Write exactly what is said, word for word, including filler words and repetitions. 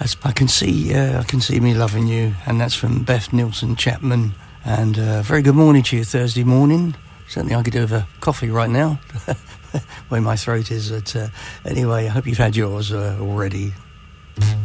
As I can see, uh, I can see me loving you, and that's from Beth Nielsen Chapman. And uh, very good morning to you, Thursday morning. Certainly, I could do with a coffee right now, where my throat is. But uh, anyway, I hope you've had yours uh, already.